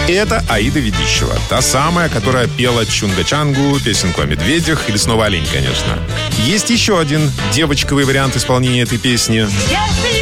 Это Аида Ведищева. Та самая, которая пела Чунга-Чангу, песенку о медведях или снова олень, конечно. Есть еще один девочковый вариант исполнения этой песни.